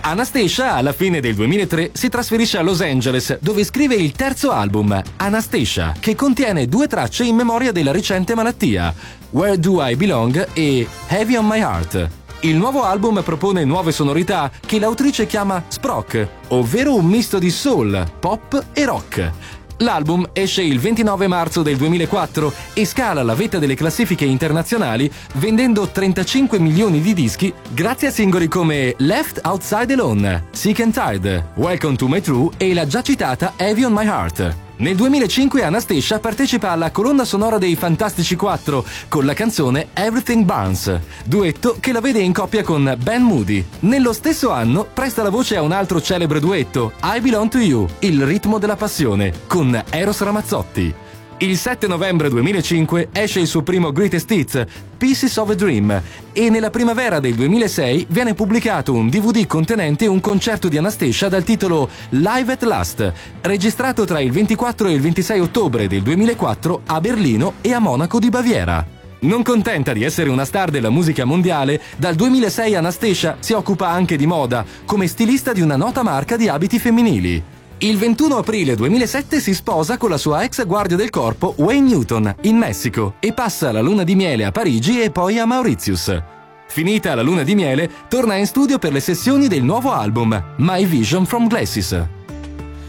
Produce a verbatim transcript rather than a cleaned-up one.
Anastacia, alla fine del duemilatré, si trasferisce a Los Angeles, dove scrive il terzo album, Anastacia, che contiene due tracce in memoria della recente malattia, Where Do I Belong e Heavy on My Heart. Il nuovo album propone nuove sonorità che l'autrice chiama sprock, ovvero un misto di soul, pop e rock. L'album esce il ventinove marzo del duemilaquattro e scala la vetta delle classifiche internazionali vendendo trentacinque milioni di dischi grazie a singoli come Left Outside Alone, Sick and Tired, Welcome to My True e la già citata Heavy on My Heart. Nel duemilacinque Anastacia partecipa alla colonna sonora dei Fantastici quattro con la canzone Everything Burns, duetto che la vede in coppia con Ben Moody. Nello stesso anno presta la voce a un altro celebre duetto, I Belong to You, il ritmo della passione, con Eros Ramazzotti. Il sette novembre duemilacinque esce il suo primo Greatest Hits, Pieces of a Dream, e nella primavera del duemilasei viene pubblicato un D V D contenente un concerto di Anastacia dal titolo Live at Last, registrato tra il ventiquattro e il ventisei ottobre del duemilaquattro a Berlino e a Monaco di Baviera. Non contenta di essere una star della musica mondiale, dal duemilasei Anastacia si occupa anche di moda, come stilista di una nota marca di abiti femminili. Il ventuno aprile duemilasette si sposa con la sua ex guardia del corpo Wayne Newton in Messico e passa la luna di miele a Parigi e poi a Mauritius. Finita la luna di miele, torna in studio per le sessioni del nuovo album My Vision from Glasses.